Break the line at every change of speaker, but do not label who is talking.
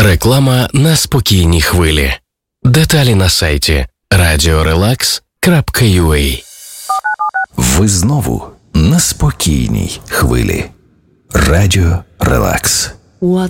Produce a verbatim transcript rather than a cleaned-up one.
Реклама на спокійній хвилі. Деталі на сайті радіо релакс крапка ю а.
Ви знову на спокійній хвилі. Радіо Релакс.
What